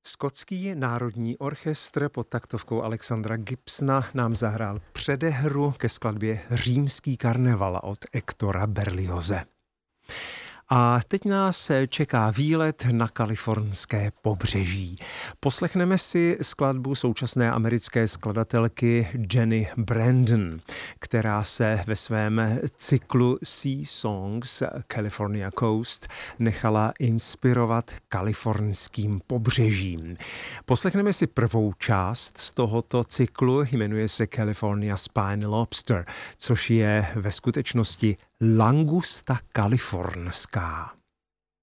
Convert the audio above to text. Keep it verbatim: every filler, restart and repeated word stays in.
Skotský národní orchestr pod taktovkou Alexandra Gibsona nám zahrál předehru ke skladbě Římský karneval od Hectora Berlioze. A teď nás čeká výlet na kalifornské pobřeží. Poslechneme si skladbu současné americké skladatelky Jenny Brandon, která se ve svém cyklu Sea Songs California Coast nechala inspirovat kalifornským pobřežím. Poslechneme si prvou část z tohoto cyklu, jmenuje se California Spiny Lobster, což je ve skutečnosti langusta kalifornská.